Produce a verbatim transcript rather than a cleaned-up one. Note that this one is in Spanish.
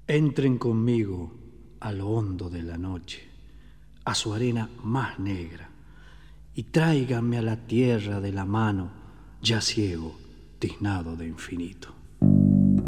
Entren conmigo a lo hondo de la noche, a su arena más negra, y tráiganme a la tierra de la mano, ya ciego, tiznado de infinito.